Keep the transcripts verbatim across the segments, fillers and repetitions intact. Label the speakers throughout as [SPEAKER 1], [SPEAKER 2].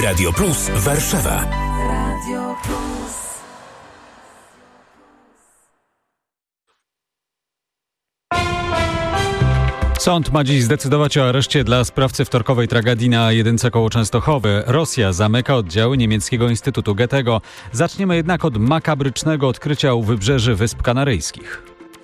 [SPEAKER 1] Radio Plus Warszawa.
[SPEAKER 2] Radio Plus.
[SPEAKER 3] Sąd ma dziś zdecydować o areszcie dla sprawcy wtorkowej tragedii na A jeden koło Częstochowy. Rosja zamyka oddziały niemieckiego Instytutu Goethego. Zaczniemy jednak od makabrycznego odkrycia u wybrzeży Wysp Kanaryjskich.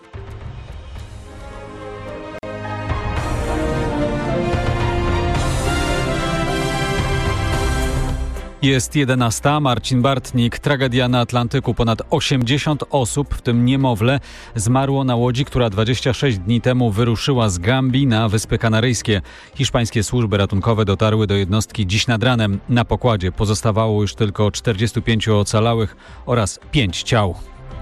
[SPEAKER 3] Jest jedenasta. Marcin Bartnik. Tragedia na Atlantyku. Ponad osiemdziesiąt osób, w tym niemowlę, zmarło na łodzi, która dwadzieścia sześć dni temu wyruszyła z Gambii na Wyspy Kanaryjskie. Hiszpańskie służby ratunkowe dotarły do jednostki dziś nad ranem. Na pokładzie pozostawało już tylko czterdziestu pięciu ocalałych oraz pięć ciał.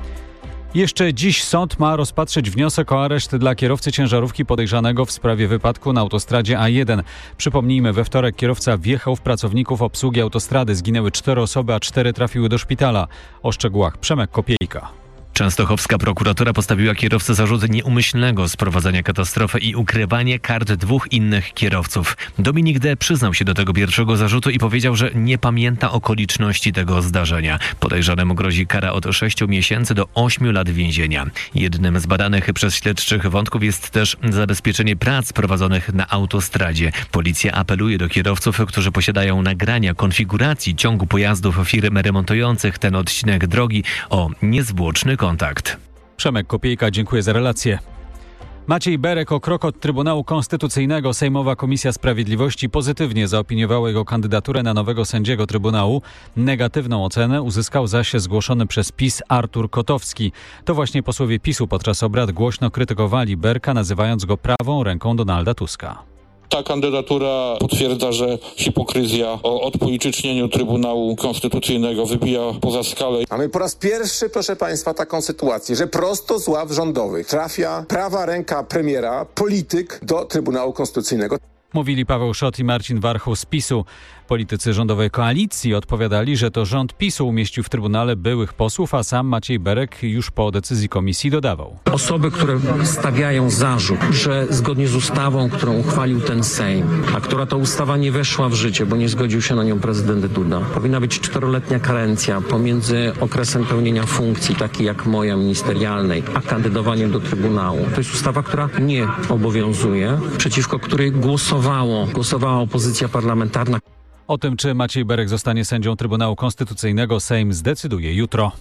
[SPEAKER 3] Jeszcze dziś sąd ma rozpatrzyć wniosek o areszt dla kierowcy ciężarówki podejrzanego w sprawie wypadku na autostradzie A jeden. Przypomnijmy, we wtorek kierowca wjechał w pracowników obsługi autostrady. Zginęły cztery osoby, a cztery trafiły do szpitala. O szczegółach Przemek Kopiejka.
[SPEAKER 4] Częstochowska prokuratura postawiła kierowcy zarzut nieumyślnego sprowadzenia katastrofy i ukrywanie kart dwóch innych kierowców. Dominik D. przyznał się do tego pierwszego zarzutu i powiedział, że nie pamięta okoliczności tego zdarzenia. Podejrzanemu grozi kara od sześciu miesięcy do ośmiu lat więzienia. Jednym z badanych przez śledczych wątków jest też zabezpieczenie prac prowadzonych na autostradzie. Policja apeluje do kierowców, którzy posiadają nagrania konfiguracji ciągu pojazdów firm remontujących ten odcinek drogi, o niezwłoczny kontakt.
[SPEAKER 3] Przemek Kopiejka, dziękuję za relację. Maciej Berek o krok od Trybunału Konstytucyjnego. Sejmowa Komisja Sprawiedliwości pozytywnie zaopiniowała jego kandydaturę na nowego sędziego Trybunału. Negatywną ocenę uzyskał zaś zgłoszony przez PiS Artur Kotowski. To właśnie posłowie PiSu podczas obrad głośno krytykowali Berka, nazywając go prawą ręką Donalda Tuska.
[SPEAKER 5] Ta kandydatura potwierdza, że hipokryzja o odpolitycznieniu Trybunału Konstytucyjnego wybija poza skalę.
[SPEAKER 6] Mamy po raz pierwszy, proszę Państwa, taką sytuację, że prosto z ław rządowych trafia prawa ręka premiera, polityk do Trybunału Konstytucyjnego.
[SPEAKER 3] Mówili Paweł Szot i Marcin Warchoł z PiSu. Politycy rządowej koalicji odpowiadali, że to rząd PiSu umieścił w Trybunale byłych posłów, a sam Maciej Berek już po decyzji komisji dodawał.
[SPEAKER 7] Osoby, które stawiają zarzut, że zgodnie z ustawą, którą uchwalił ten Sejm, a która to ustawa nie weszła w życie, bo nie zgodził się na nią prezydent Duda, powinna być czteroletnia karencja pomiędzy okresem pełnienia funkcji, takiej jak moja ministerialnej, a kandydowaniem do Trybunału. To jest ustawa, która nie obowiązuje, przeciwko której głosowało, głosowała opozycja parlamentarna.
[SPEAKER 3] O tym, czy Maciej Berek zostanie sędzią Trybunału Konstytucyjnego, Sejm zdecyduje jutro.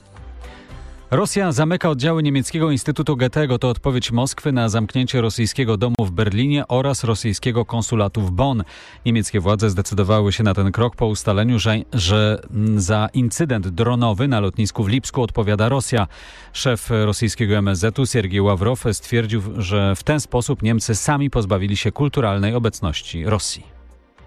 [SPEAKER 3] Rosja zamyka oddziały niemieckiego Instytutu Goethego. To odpowiedź Moskwy na zamknięcie rosyjskiego domu w Berlinie oraz rosyjskiego konsulatu w Bonn. Niemieckie władze zdecydowały się na ten krok po ustaleniu, że, że za incydent dronowy na lotnisku w Lipsku odpowiada Rosja. Szef rosyjskiego M S Z u Siergiej Ławrow stwierdził, że w ten sposób Niemcy sami pozbawili się kulturalnej obecności Rosji.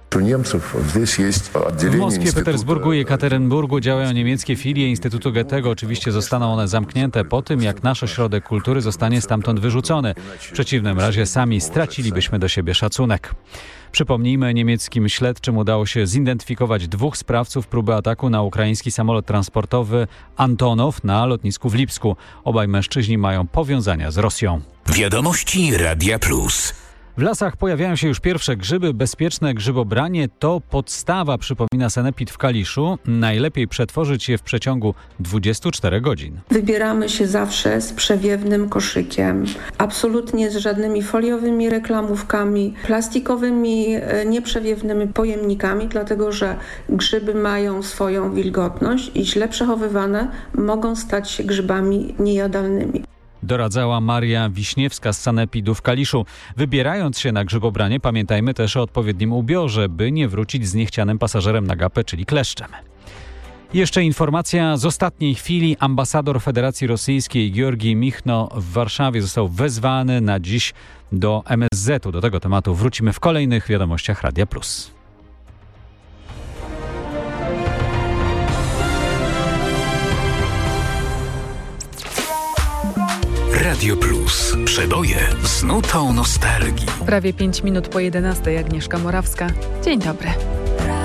[SPEAKER 3] W Moskwie, Petersburgu i Jekaterynburgu działają niemieckie filie Instytutu Goethego. Oczywiście zostaną one zamknięte po tym, jak nasz ośrodek kultury zostanie stamtąd wyrzucony. W przeciwnym razie sami stracilibyśmy do siebie szacunek. Przypomnijmy, niemieckim śledczym udało się zidentyfikować dwóch sprawców próby ataku na ukraiński samolot transportowy Antonow na lotnisku w Lipsku. Obaj mężczyźni mają powiązania z Rosją.
[SPEAKER 1] Wiadomości Radia Plus.
[SPEAKER 3] W lasach pojawiają się już pierwsze grzyby. Bezpieczne grzybobranie to podstawa, przypomina sanepid w Kaliszu. Najlepiej przetworzyć je w przeciągu dwudziestu czterech godzin.
[SPEAKER 8] Wybieramy się zawsze z przewiewnym koszykiem. Absolutnie z żadnymi foliowymi reklamówkami, plastikowymi, nieprzewiewnymi pojemnikami, dlatego że grzyby mają swoją wilgotność i źle przechowywane mogą stać się grzybami niejadalnymi.
[SPEAKER 3] Doradzała Maria Wiśniewska z sanepidu w Kaliszu. Wybierając się na grzybobranie, pamiętajmy też o odpowiednim ubiorze, by nie wrócić z niechcianym pasażerem na gapę, czyli kleszczem. Jeszcze informacja z ostatniej chwili. Ambasador Federacji Rosyjskiej Georgij Michno w Warszawie został wezwany na dziś do M S Z u. Do tego tematu wrócimy w kolejnych wiadomościach Radia Plus.
[SPEAKER 1] Radio Plus. Przeboje z nutą nostalgii.
[SPEAKER 2] Prawie pięć minut po jedenastej. Agnieszka Morawska. Dzień dobry.